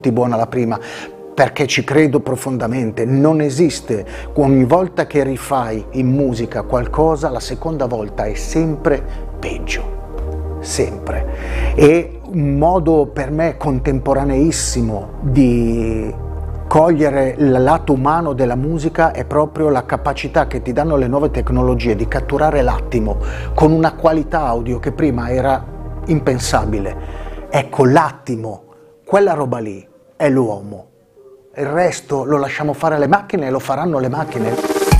buona la prima, perché ci credo profondamente. Non esiste, ogni volta che rifai in musica qualcosa, la seconda volta è sempre peggio, sempre. E un modo per me contemporaneissimo di cogliere il lato umano della musica è proprio la capacità che ti danno le nuove tecnologie di catturare l'attimo con una qualità audio che prima era impensabile. Ecco, l'attimo, quella roba lì è l'uomo. Il resto lo lasciamo fare alle macchine e lo faranno le macchine.